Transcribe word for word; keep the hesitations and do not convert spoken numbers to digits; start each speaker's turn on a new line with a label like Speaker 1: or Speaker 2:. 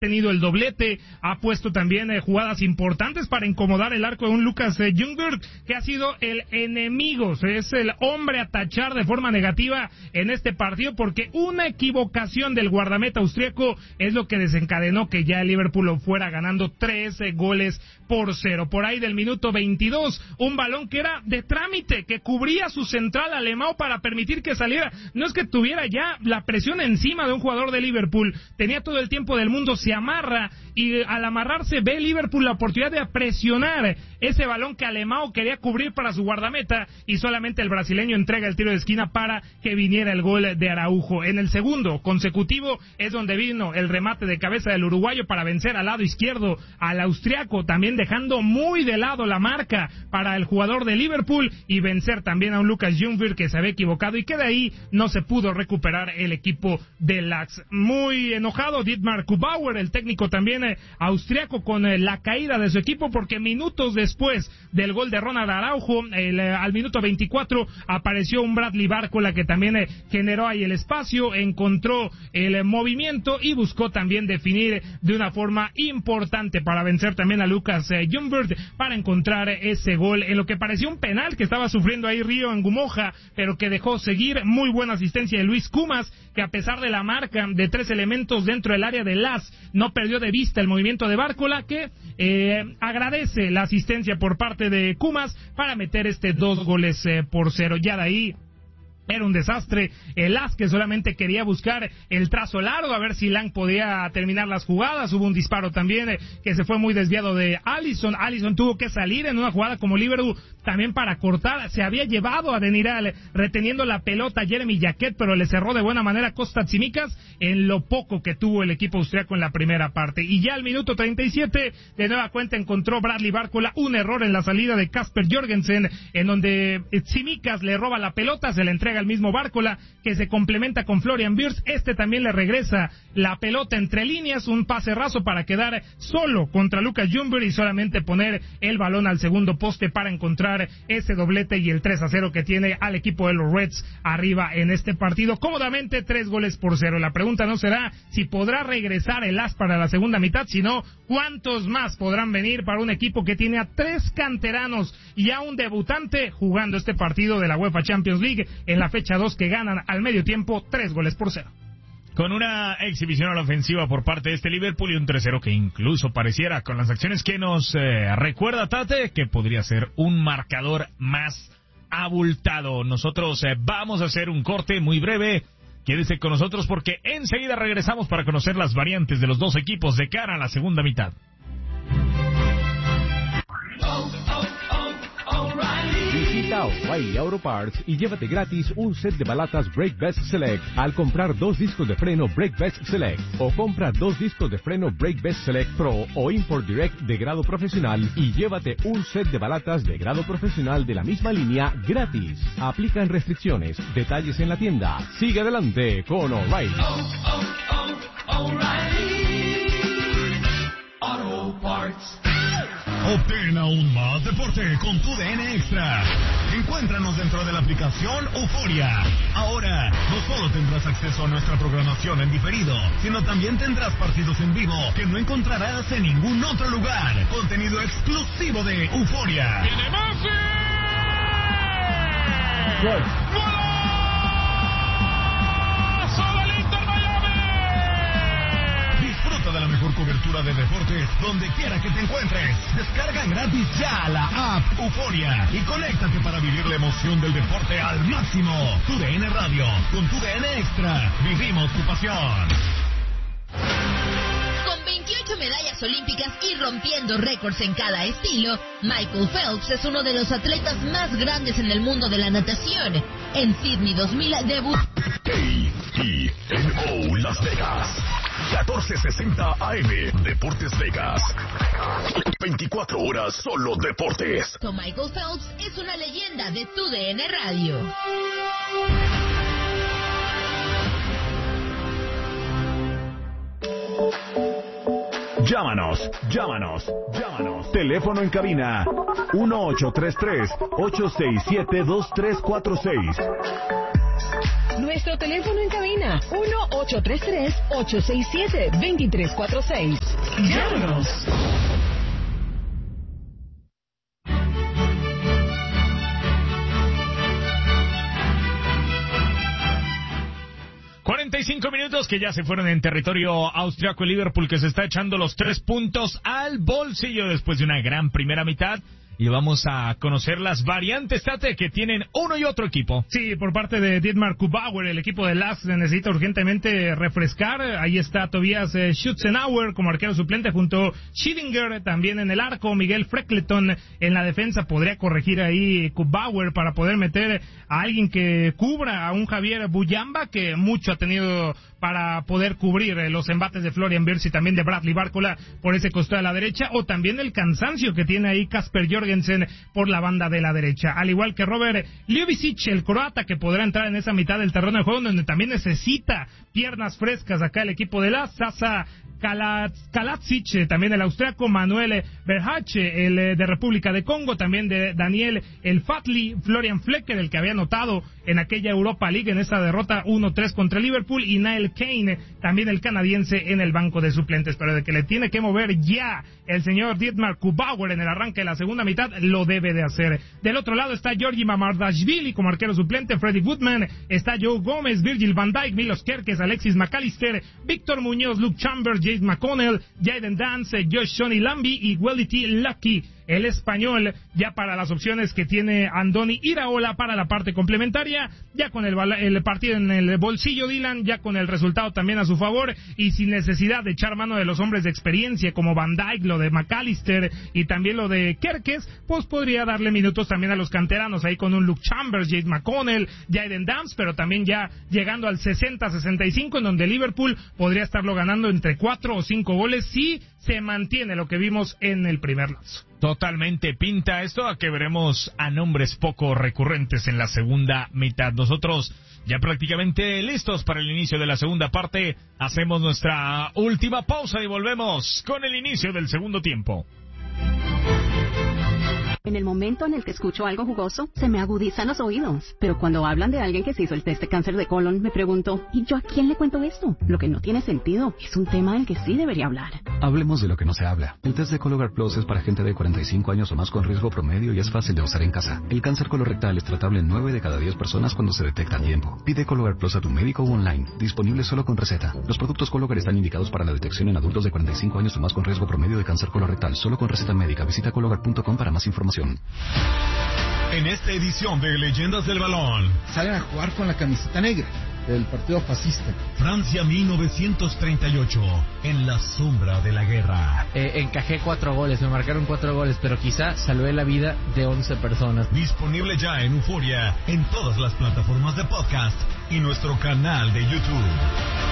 Speaker 1: tenido el doblete, ha puesto también eh, jugadas importantes para incomodar el arco de un Lucas eh, Ljungberg, que ha sido el enemigo, es el hombre a tachar de forma negativa en este partido, porque una equivocación del guardameta austriaco es lo que desencadenó que ya el Liverpool fuera ganando trece goles por cero. Por ahí del minuto veintidós, un balón que era de trámite, que cubría su central alemán para permitir que saliera. No es que tuviera ya la presión encima de un jugador de Liverpool, tenía todo el tiempo del mundo, se amarra, y al amarrarse ve Liverpool la oportunidad de presionar ese balón que Alemão quería cubrir para su guardameta, y solamente el brasileño entrega el tiro de esquina para que viniera el gol de Araujo. En el segundo consecutivo es donde vino el remate de cabeza del uruguayo para vencer al lado izquierdo al austriaco, también dejando muy de lado la marca para el jugador de Liverpool, y vencer también a un Lucas Ljungberg que se había equivocado, y que de ahí no se pudo recuperar el equipo del Ajax. Muy enojado Dietmar Kubauer, el técnico también eh, austriaco, con eh, la caída de su equipo, porque minutos después del gol de Ronald Araujo, el, eh, al minuto veinticuatro, apareció un Bradley Barcola que también eh, generó ahí el espacio, encontró el eh, movimiento y buscó también definir de una forma importante para vencer también a Lucas eh, Ljungberg, para encontrar eh, ese gol en lo que parecía un penal que estaba sufriendo ahí Río en Gumoja, pero que dejó seguir. Muy buena asistencia de Luis Kumas, que a pesar de la marca de tres elementos dentro del área de Las, no perdió de vista el movimiento de Barcola, que eh, agradece la asistencia por parte de Kumas para meter este dos goles eh, por cero. Ya de ahí era un desastre. El As, que solamente quería buscar el trazo largo, a ver si Lang podía terminar las jugadas. Hubo un disparo también eh, que se fue muy desviado de Alisson. Alisson tuvo que salir en una jugada como líbero también para cortar. Se había llevado a Deniral reteniendo la pelota Jeremy Jacquet, pero le cerró de buena manera Costa Tsimikas en lo poco que tuvo el equipo austriaco en la primera parte. Y ya al minuto treinta y siete, de nueva cuenta encontró Bradley Barcola un error en la salida de Kasper Jorgensen, en donde Tsimikas le roba la pelota, se le entrega el mismo Barcola, que se complementa con Florian Wirtz. Este también le regresa la pelota entre líneas, un pase raso para quedar solo contra Lucas Ljungberg y solamente poner el balón al segundo poste para encontrar ese doblete y el tres a cero que tiene al equipo de los Reds arriba en este partido, cómodamente tres goles por cero. La pregunta no será si podrá regresar el As para la segunda mitad, sino cuántos más podrán venir para un equipo que tiene a tres canteranos y a un debutante jugando este partido de la UEFA Champions League en la fecha dos, que ganan al medio tiempo tres goles por cero.
Speaker 2: Con una exhibición a la ofensiva por parte de este Liverpool y un tres cero que incluso pareciera, con las acciones que nos eh, recuerda Tate, que podría ser un marcador más abultado. Nosotros eh, vamos a hacer un corte muy breve. Quédese con nosotros porque enseguida regresamos para conocer las variantes de los dos equipos de cara a la segunda mitad.
Speaker 3: Visita O'Reilly Auto Parts y llévate gratis un set de balatas Brake Best Select al comprar dos discos de freno Brake Best Select, o compra dos discos de freno Brake Best Select Pro o Import Direct de grado profesional y llévate un set de balatas de grado profesional de la misma línea gratis. Aplican restricciones. Detalles en la tienda. Sigue adelante con O'Reilly. Oh, oh, oh, O'Reilly
Speaker 4: Auto Parts. Obtén aún más deporte con tu D N Extra. Encuéntranos dentro de la aplicación Euforia. Ahora, no solo tendrás acceso a nuestra programación en diferido, sino también tendrás partidos en vivo que no encontrarás en ningún otro lugar. Contenido exclusivo de Euforia.
Speaker 5: ¡Viene Messi! ¡Gol!
Speaker 4: De la mejor cobertura de deportes donde quiera que te encuentres. Descarga gratis ya la app Euforia y conéctate para vivir la emoción del deporte al máximo. Tu D N Radio, con tu D N Extra, vivimos tu pasión.
Speaker 6: Con veintiocho medallas olímpicas y rompiendo récords en cada estilo, Michael Phelps es uno de los atletas más grandes en el mundo de la natación. En Sydney dos mil debutó
Speaker 4: K I N O Las Vegas. catorce sesenta A M, Deportes Vegas. veinticuatro horas solo deportes.
Speaker 6: Michael Phelps es una leyenda de tu D N Radio.
Speaker 3: Llámanos, llámanos, llámanos. Teléfono en cabina uno ocho tres tres, ocho seis siete, dos tres cuatro seis.
Speaker 5: Nuestro teléfono en cabina, uno ocho tres tres, ocho seis siete, dos tres cuatro seis. Llámanos.
Speaker 2: cuarenta y cinco minutos que ya se fueron en territorio austriaco. El Liverpool que se está echando los tres puntos al bolsillo después de una gran primera mitad. Y vamos a conocer las variantes, Tate, que tienen uno y otro equipo.
Speaker 1: Sí, por parte de Dietmar Kubauer, el equipo de L A S necesita urgentemente refrescar. Ahí está Tobias eh, Schutzenauer como arquero suplente junto a Schiedinger también en el arco. Miguel Freckleton en la defensa. Podría corregir ahí Kubauer para poder meter a alguien que cubra a un Javier Buyamba, que mucho ha tenido para poder cubrir eh, los embates de Florian Wirtz y también de Bradley Barcola por ese costado de la derecha, o también el cansancio que tiene ahí Kasper Jorgensen por la banda de la derecha, al igual que Robert Ljubicic, el croata, que podrá entrar en esa mitad del terreno de juego, donde también necesita piernas frescas acá el equipo de la Sasa Kaladzic, también el austriaco, Manuel Berhache, el de República de Congo, también de Daniel El Fatli, Florian Flecker, el que había anotado en aquella Europa League en esa derrota uno tres contra Liverpool, y Niall Kane, también el canadiense, en el banco de suplentes. Pero de que le tiene que mover ya el señor Dietmar Kubauer en el arranque de la segunda mitad, lo debe de hacer. Del otro lado está Georgi Mamardashvili como arquero suplente, Freddie Woodman, está Joe Gómez, Virgil van Dijk, Milos Kerkez, Alexis McAllister, Víctor Muñoz, Luke Chambers, James McConnell, Jayden Dance, Josh Sonny Lambi y Welity Lucky, el español, ya para las opciones que tiene Andoni Iraola para la parte complementaria, ya con el, el partido en el bolsillo, Dylan, ya con el resultado también a su favor, y sin necesidad de echar mano de los hombres de experiencia como Van Dijk, lo de McAllister y también lo de Kerkez, pues podría darle minutos también a los canteranos, ahí con un Luke Chambers, James McConnell, Jayden Dance, pero también ya llegando al sesenta sesenta y cinco, en donde Liverpool podría estarlo ganando entre cuatro o cinco goles si se mantiene lo que vimos en el primer lapso.
Speaker 2: Totalmente pinta esto a que veremos a nombres poco recurrentes en la segunda mitad. Nosotros ya prácticamente listos para el inicio de la segunda parte. Hacemos nuestra última pausa y volvemos con el inicio del segundo tiempo.
Speaker 7: En el momento en el que escucho algo jugoso, se me agudizan los oídos. Pero cuando hablan de alguien que se hizo el test de cáncer de colon, me pregunto, ¿y yo a quién le cuento esto? Lo que no tiene sentido. Es un tema del que sí debería hablar.
Speaker 8: Hablemos de lo que no se habla. El test de Cologuard Plus es para gente de cuarenta y cinco años o más con riesgo promedio y es fácil de usar en casa. El cáncer colorectal es tratable en nueve de cada diez personas cuando se detecta a tiempo. Pide Cologuard Plus a tu médico o online. Disponible solo con receta. Los productos Cologuard están indicados para la detección en adultos de cuarenta y cinco años o más con riesgo promedio de cáncer colorectal. Solo con receta médica. Visita cologuard punto com para más información.
Speaker 4: En esta edición de Leyendas del Balón,
Speaker 9: salen a jugar con la camiseta negra del partido fascista.
Speaker 4: Francia mil novecientos treinta y ocho, en la sombra de la guerra.
Speaker 10: Eh, encajé cuatro goles, me marcaron cuatro goles, pero quizá salvé la vida de once personas.
Speaker 4: Disponible ya en Euforia, en todas las plataformas de podcast y nuestro canal de YouTube.